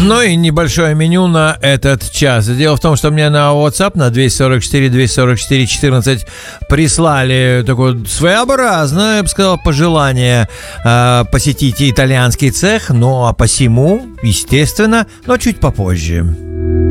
Ну и небольшое меню на этот час. Дело в том, что мне на WhatsApp на 244-244-14 прислали такое своеобразное, я бы сказал, пожелание посетить итальянский цех. Ну а посему, естественно, но чуть попозже.